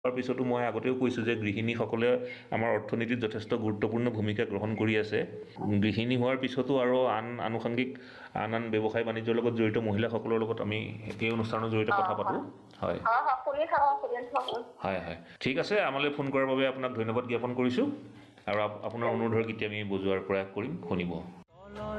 তাৰ পিছতো মই আগতেও কৈছোঁ যে গৃহিণীসকলে আমাৰ অৰ্থনীতিত যথেষ্ট গুৰুত্বপূৰ্ণ ভূমিকা গ্ৰহণ কৰি আছে গৃহিণী হোৱাৰ পিছতো আৰু আনুষংগিক আন ব্যৱসায় বাণিজ্যৰ লগত জড়িত মহিলাসকলৰ লগত আমি এই অনুষ্ঠানৰ জৰিয়তে কথা পাতোঁ হয় হয় হয় ঠিক আছে আমালৈ ফোন কৰাৰ বাবে আপোনাক ধন্যবাদ জ্ঞাপন কৰিছোঁ আৰু আপোনাৰ অনুৰোধৰ গীত আমি বজোৱাৰ প্ৰয়াস কৰিম শুনিব